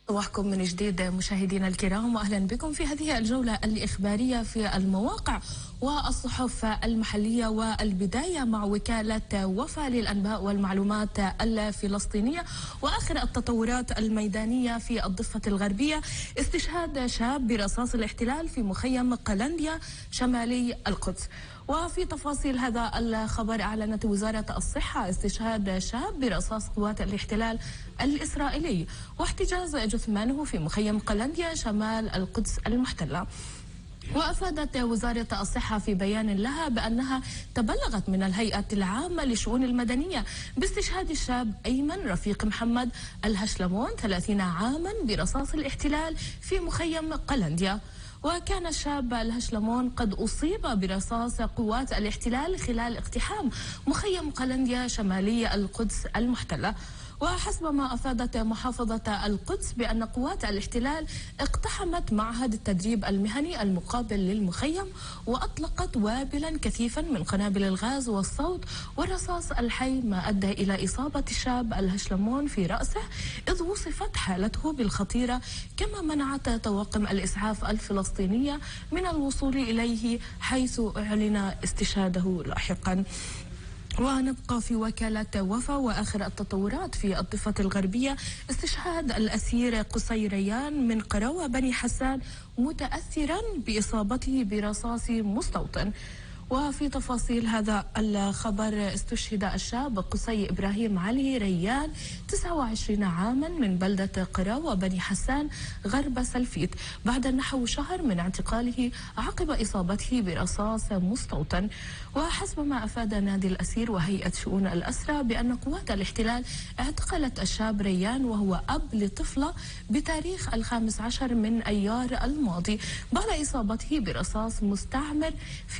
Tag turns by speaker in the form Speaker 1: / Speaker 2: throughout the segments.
Speaker 1: صباحكم من جديد مشاهدينا الكرام، واهلا بكم في هذه الجوله الاخباريه في المواقع والصحف المحليه، والبدايه مع وكاله وفا للانباء والمعلومات الفلسطينيه واخر التطورات الميدانيه في الضفه الغربيه. استشهاد شاب برصاص الاحتلال في مخيم قلنديا شمالي القدس. وفي تفاصيل هذا الخبر، أعلنت وزارة الصحة استشهاد شاب برصاص قوات الاحتلال الإسرائيلي واحتجاز جثمانه في مخيم قلنديا شمال القدس المحتلة. وأفادت وزارة الصحة في بيان لها بأنها تبلغت من الهيئة العامة للشؤون المدنية باستشهاد الشاب أيمن رفيق محمد الهشلمون 30 عاما برصاص الاحتلال في مخيم قلنديا. وكان الشاب الهشلمون قد أصيب برصاص قوات الاحتلال خلال اقتحام مخيم قلنديا شمالي القدس المحتلة. وحسب ما أفادت محافظة القدس بأن قوات الاحتلال اقتحمت معهد التدريب المهني المقابل للمخيم وأطلقت وابلا كثيفا من قنابل الغاز والصوت والرصاص الحي، ما أدى إلى إصابة الشاب الهشلمون في رأسه، إذ وصفت حالته بالخطيرة، كما منعت طواقم الإسعاف الفلسطينية من الوصول إليه، حيث أعلن استشهاده لاحقا. ونبقى في وكالة وفا وآخر التطورات في الضفة الغربية. استشهاد الأسير قصي ريان من قروة بني حسان متأثرا بإصابته برصاص مستوطن. وفي تفاصيل هذا الخبر، استشهد الشاب قصي إبراهيم علي ريان 29 عاما من بلدة قراوة بني حسان غرب سلفيت بعد نحو شهر من اعتقاله عقب إصابته برصاص مستوطن. وحسب ما أفاد نادي الأسير وهيئة شؤون الأسرى بأن قوات الاحتلال اعتقلت الشاب ريان وهو أب لطفلة بتاريخ 15 من أيار الماضي بعد إصابته برصاص مستعمر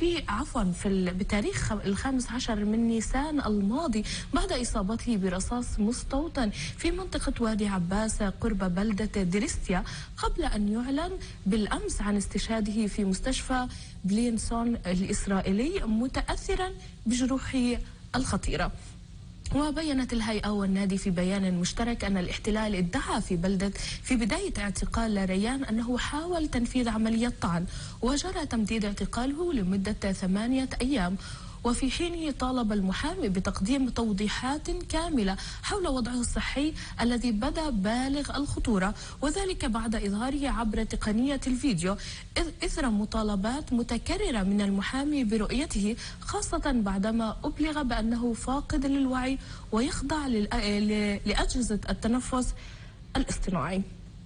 Speaker 1: بتاريخ 15 من نيسان الماضي بعد إصابته برصاص مستوطن في منطقة وادي عباس قرب بلدة دريستيا، قبل أن يعلن بالأمس عن استشهاده في مستشفى بلينسون الإسرائيلي متأثرا بجروحه الخطيرة. وبينت الهيئة والنادي في بيان مشترك أن الاحتلال ادعى في بداية اعتقال ريان أنه حاول تنفيذ عملية طعن، وجرى تمديد اعتقاله لمدة 8 أيام. وفي حينه طالب المحامي بتقديم توضيحات كاملة حول وضعه الصحي الذي بدا بالغ الخطورة، وذلك بعد إظهاره عبر تقنية الفيديو إثر مطالبات متكررة من المحامي برؤيته، خاصة بعدما أبلغ بأنه فاقد للوعي ويخضع لأجهزة التنفس الاصطناعي.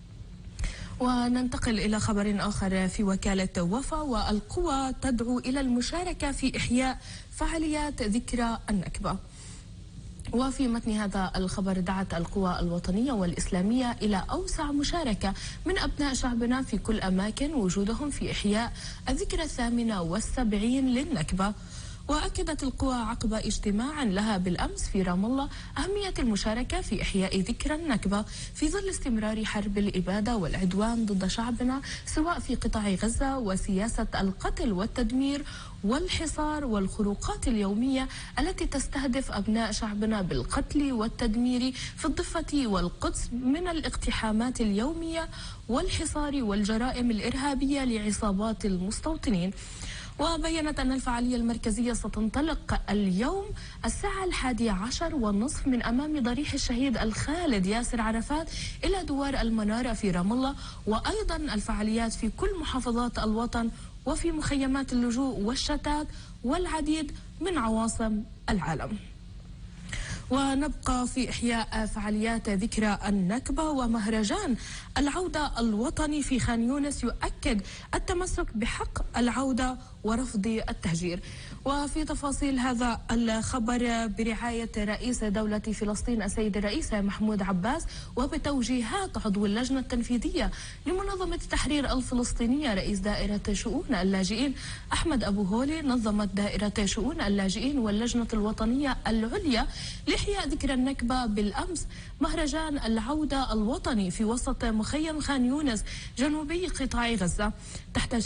Speaker 1: وننتقل إلى خبر آخر في وكالة وفا، والقوى تدعو إلى المشاركة في إحياء فعاليات ذكرى النكبة. وفي متن هذا الخبر، دعت القوى الوطنية والإسلامية إلى أوسع مشاركة من أبناء شعبنا في كل أماكن وجودهم في إحياء الذكرى 78 للنكبة. وأكدت القوى عقب اجتماع لها بالأمس في رام الله أهمية المشاركة في إحياء ذكرى النكبة في ظل استمرار حرب الإبادة والعدوان ضد شعبنا، سواء في قطاع غزة وسياسة القتل والتدمير والحصار والخروقات اليومية التي تستهدف أبناء شعبنا بالقتل والتدمير في الضفة والقدس، من الاقتحامات اليومية والحصار والجرائم الإرهابية لعصابات المستوطنين. وبينت أن الفعالية المركزية ستنطلق اليوم الساعة 11:30 من أمام ضريح الشهيد الخالد ياسر عرفات إلى دوار المنارة في رام الله، وأيضا الفعاليات في كل محافظات الوطن وفي مخيمات اللجوء والشتات والعديد من عواصم العالم. ونبقى في إحياء فعاليات ذكرى النكبة، ومهرجان العودة الوطني في خان يونس يؤكد التمسك بحق العودة ورفض التهجير. وفي تفاصيل هذا الخبر، برعاية رئيس دولة فلسطين السيد الرئيس محمود عباس وبتوجيهات عضو اللجنة التنفيذية لمنظمة التحرير الفلسطينية رئيس دائرة شؤون اللاجئين أحمد أبو هولي، نظمت دائرة شؤون اللاجئين واللجنة الوطنية العليا لإحياء ذكرى النكبة بالأمس مهرجان العودة الوطني في وسط مخيم خان يونس جنوبي قطاع غزة تحت